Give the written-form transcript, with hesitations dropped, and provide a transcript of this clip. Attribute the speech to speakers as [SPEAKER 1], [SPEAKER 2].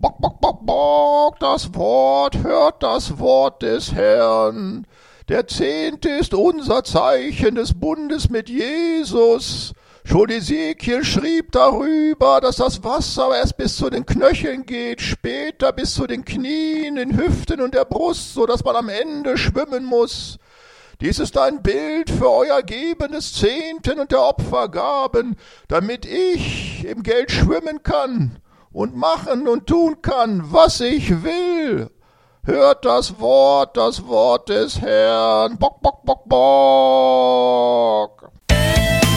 [SPEAKER 1] Bock, bock, bock, bock, das Wort, hört das Wort des Herrn. Der Zehnte ist unser Zeichen des Bundes mit Jesus. Schon Ezekiel schrieb darüber, dass das Wasser erst bis zu den Knöcheln geht, später bis zu den Knien, den Hüften und der Brust, so dass man am Ende schwimmen muss. Dies ist ein Bild für euer Geben des Zehnten und der Opfergaben, damit ich im Geld schwimmen kann und machen und tun kann, was ich will. Hört das Wort des Herrn. Bock, bock, bock, bock.